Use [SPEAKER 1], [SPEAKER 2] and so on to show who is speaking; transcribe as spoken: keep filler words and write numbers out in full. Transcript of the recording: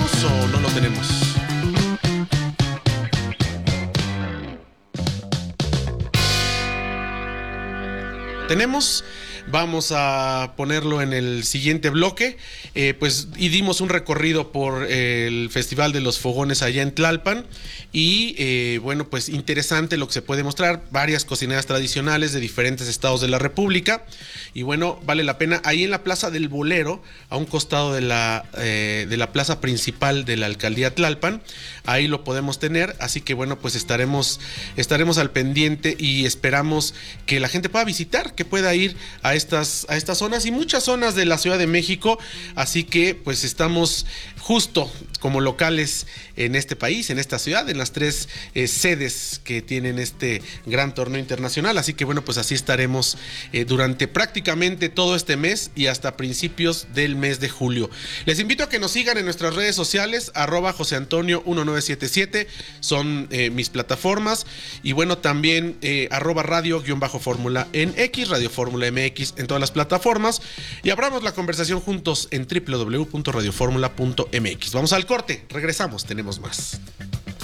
[SPEAKER 1] tenemos o no lo tenemos? Tenemos, vamos a ponerlo en el siguiente bloque, eh, pues y dimos un recorrido por eh, el Festival de los Fogones allá en Tlalpan y eh, bueno, pues interesante lo que se puede mostrar, varias cocineras tradicionales de diferentes estados de la República y bueno, vale la pena, ahí en la Plaza del Bolero, a un costado de la, eh, de la plaza principal de la Alcaldía Tlalpan, ahí lo podemos tener, así que bueno, pues estaremos, estaremos al pendiente y esperamos que la gente pueda visitar, que pueda ir a estas, a estas zonas y muchas zonas de la Ciudad de México, así que pues estamos justo como locales en este país, en esta ciudad, en las tres eh, sedes que tienen este gran torneo internacional, así que bueno, pues así estaremos eh, durante prácticamente todo este mes y hasta principios del mes de julio. Les invito a que nos sigan en nuestras redes sociales, arroba José Antonio uno nueve siete siete, son eh, mis plataformas, y bueno, también eh, arroba radio guión bajo fórmula en X, Radio Fórmula M X en todas las plataformas, y abramos la conversación juntos en doble u doble u doble u punto radio fórmula punto m x. Vamos al corte, regresamos, tenemos más.